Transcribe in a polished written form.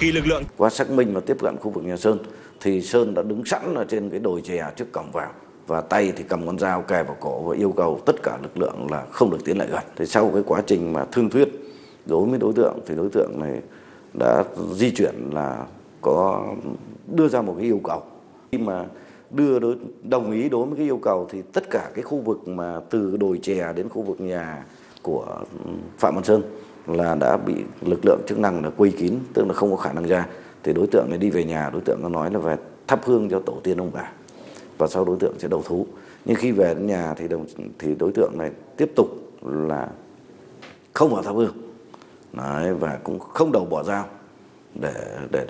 Khi lực lượng qua xác minh và tiếp cận khu vực nhà Sơn thì Sơn đã đứng sẵn ở trên cái đồi chè trước cổng vào, và tay thì cầm con dao kề vào cổ và yêu cầu tất cả lực lượng là không được tiến lại gần. Thì sau cái quá trình mà thương thuyết đối với đối tượng thì đối tượng này đã di chuyển, là có đưa ra một cái yêu cầu. Khi mà đồng ý đối với cái yêu cầu thì tất cả cái khu vực mà từ đồi chè đến khu vực nhà của Phạm Văn Sơn là đã bị lực lượng chức năng là quây kín, tức là không có khả năng ra. Thì đối tượng này đi về nhà, đối tượng có nói là về thắp hương cho tổ tiên ông bà và sau đối tượng sẽ đầu thú. Nhưng khi về đến nhà thì đối tượng này tiếp tục là không vào thắp hương. Đấy, và cũng không đầu bỏ dao để